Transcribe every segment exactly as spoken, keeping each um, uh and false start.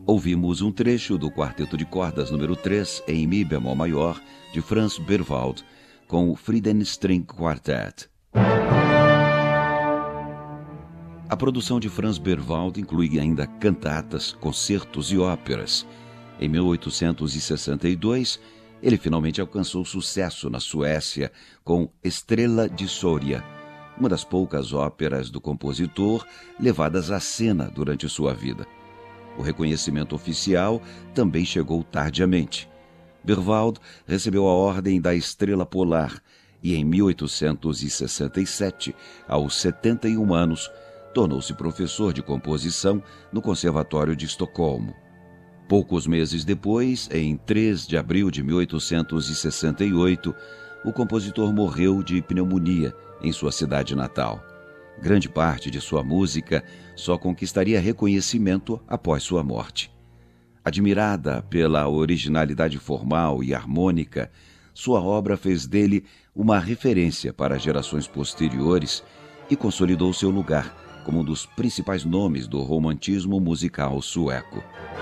Ouvimos um trecho do Quarteto de Cordas número três em Mi bemol maior, de Franz Berwald, com o Friedenstring Quartet. A produção de Franz Berwald inclui ainda cantatas, concertos e óperas. Em mil oitocentos e sessenta e dois, ele finalmente alcançou sucesso na Suécia com Estrela de Soria, uma das poucas óperas do compositor levadas à cena durante sua vida. O reconhecimento oficial também chegou tardiamente. Berwald recebeu a Ordem da Estrela Polar e, em mil oitocentos e sessenta e sete, aos setenta e um anos, tornou-se professor de composição no Conservatório de Estocolmo. Poucos meses depois, em três de abril de mil oitocentos e sessenta e oito, o compositor morreu de pneumonia em sua cidade natal. Grande parte de sua música só conquistaria reconhecimento após sua morte. Admirada pela originalidade formal e harmônica, sua obra fez dele uma referência para gerações posteriores e consolidou seu lugar como um dos principais nomes do romantismo musical sueco.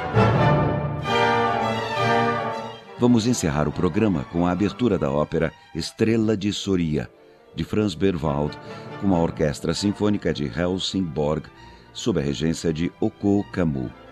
Vamos encerrar o programa com a abertura da ópera Estrela de Soria, de Franz Berwald, com a Orquestra Sinfônica de Helsingborg, sob a regência de Oko Kammu.